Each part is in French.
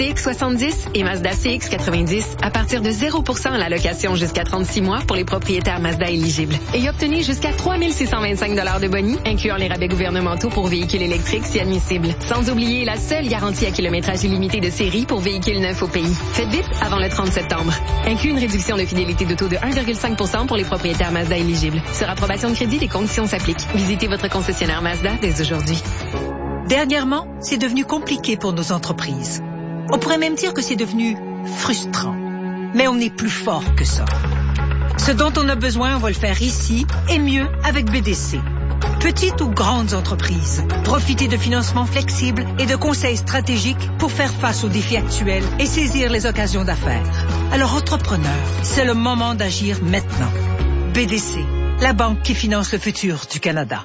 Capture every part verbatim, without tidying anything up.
C X soixante-dix et Mazda C X quatre-vingt-dix à partir de zéro pour cent à la location jusqu'à trente-six mois pour les propriétaires Mazda éligibles. Et obtenez jusqu'à trois mille six cent vingt-cinq dollars de boni, incluant les rabais gouvernementaux pour véhicules électriques si admissibles. Sans oublier la seule garantie à kilométrage illimité de série pour véhicules neufs au pays. Faites vite avant le trente septembre. Inclut une réduction de fidélité d'auto de un virgule cinq pour cent pour les propriétaires Mazda éligibles. Sur approbation de crédit, les conditions s'appliquent. Visitez votre concessionnaire Mazda dès aujourd'hui. Dernièrement, c'est devenu compliqué pour nos entreprises. On pourrait même dire que c'est devenu frustrant. Mais on est plus fort que ça. Ce dont on a besoin, on va le faire ici et mieux avec B D C. Petites ou grandes entreprises, profitez de financements flexibles et de conseils stratégiques pour faire face aux défis actuels et saisir les occasions d'affaires. Alors entrepreneurs, c'est le moment d'agir maintenant. B D C, la banque qui finance le futur du Canada.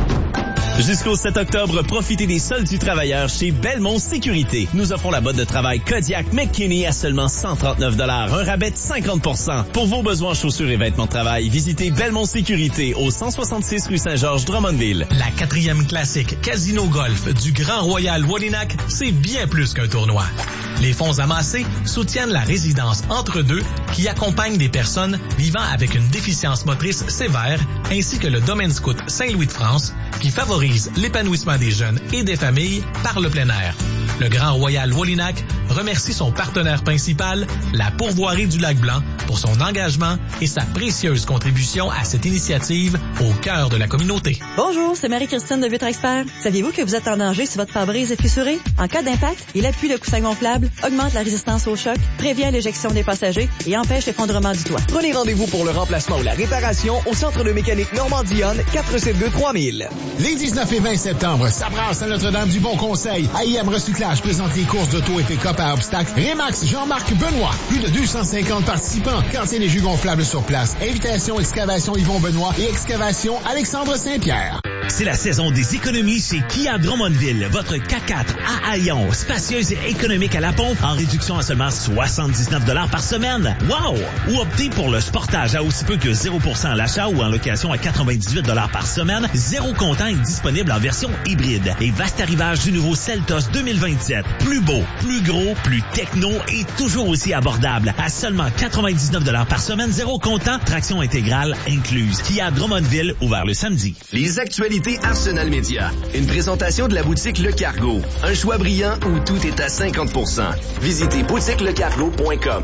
Jusqu'au sept octobre, profitez des soldes du travailleur chez Belmont Sécurité. Nous offrons la botte de travail Kodiak McKinney à seulement cent trente-neuf dollars, un rabais de cinquante pour cent. Pour vos besoins chaussures et vêtements de travail, visitez Belmont Sécurité au cent soixante-six rue Saint-Georges, Drummondville. La quatrième classique Casino Golf du Grand Royal Wallinac, c'est bien plus qu'un tournoi. Les fonds amassés soutiennent la résidence entre deux qui accompagne des personnes vivant avec une déficience motrice sévère, ainsi que le Domaine Scout Saint-Louis de France qui favorise l'épanouissement des jeunes et des familles par le plein air. Le Grand Royal Wallinac remercie son partenaire principal, la Pourvoirie du Lac-Blanc, pour son engagement et sa précieuse contribution à cette initiative au cœur de la communauté. Bonjour, c'est Marie-Christine de Vitre Expert. Saviez-vous que vous êtes en danger si votre pare-brise est fissuré? En cas d'impact, il appuie le coussin gonflable, augmente la résistance au choc, prévient l'éjection des passagers et empêche l'effondrement du toit. Prenez rendez-vous pour le remplacement ou la réparation au Centre de mécanique Normandie-Yonne, quatre cent soixante-deux trois mille. Les dix-neuf et vingt septembre, ça brasse à Notre-Dame-du-Bon-Conseil. A I M Recyclage présente les courses d'auto et pick-up à obstacles. Rémax Jean-Marc Benoît. Plus de deux cent cinquante participants. Cantine et jus gonflables sur place. Invitation Excavation Yvon Benoît et Excavation Alexandre Saint-Pierre. C'est la saison des économies chez Kia Drummondville. Votre K quatre à Haillon, spacieuse et économique à la pompe, en réduction à seulement soixante-dix-neuf dollars par semaine. Wow! Ou optez pour le Sportage à aussi peu que zéro pour cent à l'achat ou en location à quatre-vingt-dix-huit dollars par semaine. Zéro comptant est disponible en version hybride. Et vaste arrivage du nouveau Seltos deux mille vingt-sept. Plus beau, plus gros, plus techno et toujours aussi abordable. À seulement quatre-vingt-dix-neuf dollars par semaine, zéro comptant, traction intégrale incluse. Kia Drummondville, ouvert le samedi. Les actualités Arsenal Média. Une présentation de la boutique Le Cargo. Un choix brillant où tout est à cinquante pour cent. Visitez boutique le cargo point com.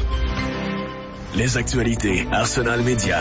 Les actualités Arsenal Média.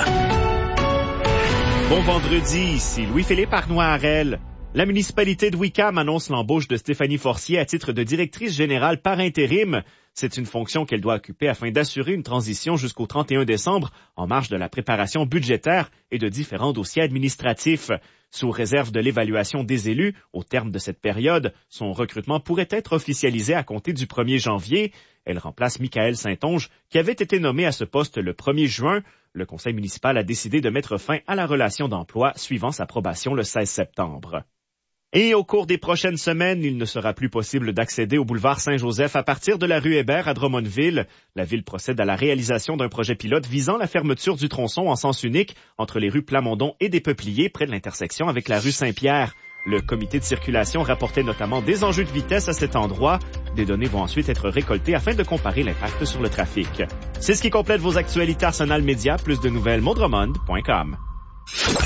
Bon vendredi, ici Louis-Philippe Arnois-Harel. La municipalité de Wickham annonce l'embauche de Stéphanie Forcier à titre de directrice générale par intérim. C'est une fonction qu'elle doit occuper afin d'assurer une transition jusqu'au trente et un décembre en marge de la préparation budgétaire et de différents dossiers administratifs. Sous réserve de l'évaluation des élus, au terme de cette période, son recrutement pourrait être officialisé à compter du premier janvier. Elle remplace Michael Saint-Onge, qui avait été nommé à ce poste le premier juin. Le conseil municipal a décidé de mettre fin à la relation d'emploi suivant sa probation le seize septembre. Et au cours des prochaines semaines, il ne sera plus possible d'accéder au boulevard Saint-Joseph à partir de la rue Hébert à Drummondville. La ville procède à la réalisation d'un projet pilote visant la fermeture du tronçon en sens unique entre les rues Plamondon et des Peupliers près de l'intersection avec la rue Saint-Pierre. Le comité de circulation rapportait notamment des enjeux de vitesse à cet endroit. Des données vont ensuite être récoltées afin de comparer l'impact sur le trafic. C'est ce qui complète vos actualités Arsenal Média. Plus de nouvelles, mondremond point com.